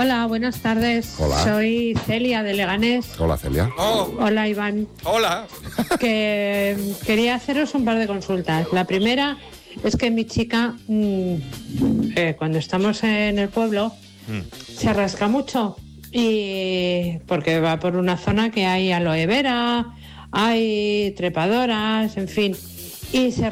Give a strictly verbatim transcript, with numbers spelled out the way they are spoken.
Hola, buenas tardes. Hola. Soy Celia de Leganés. Hola, Celia. Oh, Hola, Iván. hola. Que quería haceros un par de consultas. La primera es que mi chica, mmm, eh, cuando estamos en el pueblo, mm. se rasca mucho. Y porque va por una zona que hay aloe vera, hay trepadoras, en fin. Y se